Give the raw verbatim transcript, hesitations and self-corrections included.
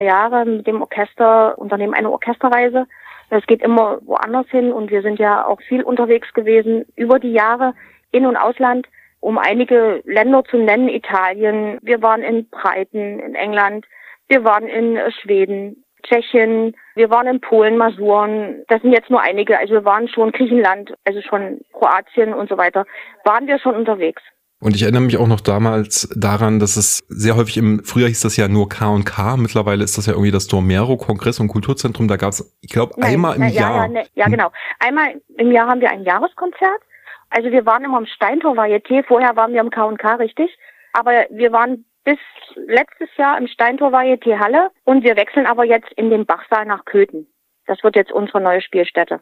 Jahre mit dem Orchester, unternehmen eine Orchesterreise. Es geht immer woanders hin und wir sind ja auch viel unterwegs gewesen über die Jahre, In- und Ausland, um einige Länder zu nennen. Italien, wir waren in Brighton, in England, wir waren in Schweden, Tschechien, wir waren in Polen, Masuren. Das sind jetzt nur einige. Also wir waren schon Griechenland, also schon Kroatien und so weiter, waren wir schon unterwegs. Und ich erinnere mich auch noch damals daran, dass es sehr häufig im, früher hieß das ja nur K und K, mittlerweile ist das ja irgendwie das Dormero Kongress- und Kulturzentrum, da gab es, ich glaube, einmal im nein, ja, Jahr. Ja, ne, ja, genau. Einmal im Jahr haben wir ein Jahreskonzert. Also wir waren immer im Steintor Varieté, vorher waren wir im K und K, richtig. Aber wir waren bis letztes Jahr im Steintor Varieté Halle und wir wechseln aber jetzt in den Bachsaal nach Köthen. Das wird jetzt unsere neue Spielstätte.